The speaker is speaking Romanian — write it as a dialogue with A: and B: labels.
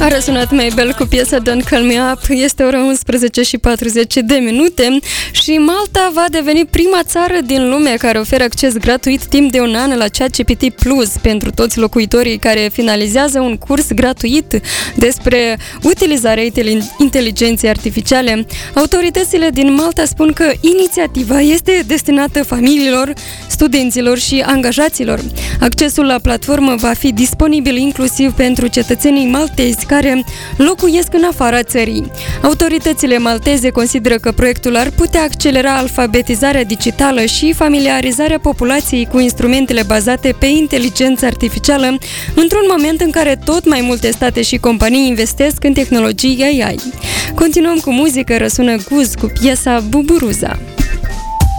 A: A răsunat Mabel cu piesa Don't Call Me Up. Este ora 11 și 40 de minute și Malta va deveni prima țară din lume care oferă acces gratuit timp de un an la ChatGPT Plus pentru toți locuitorii care finalizează un curs gratuit despre utilizarea inteligenței artificiale. Autoritățile din Malta spun că inițiativa este destinată familiilor, studenților și angajaților. Accesul la platformă va fi disponibil inclusiv pentru cetățenii maltezi care locuiesc în afara țării. Autoritățile malteze consideră că proiectul ar putea accelera alfabetizarea digitală și familiarizarea populației cu instrumentele bazate pe inteligență artificială într-un moment în care tot mai multe state și companii investesc în tehnologii AI. Continuăm cu muzică, răsună Guz cu piesa Buburuza.